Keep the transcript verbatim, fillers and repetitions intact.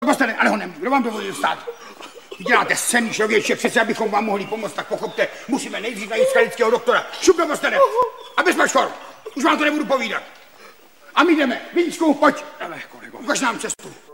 Postane, ale honem, kdo vám dovolil stát? Vy děláte scény, člověče, přece abychom vám mohli pomoct, tak pochopte, musíme nejdřív najít skalického doktora. Šup do postane a bez maškor, už vám to nebudu povídat. A my jdeme, Víčku, pojď, ukaž nám cestu.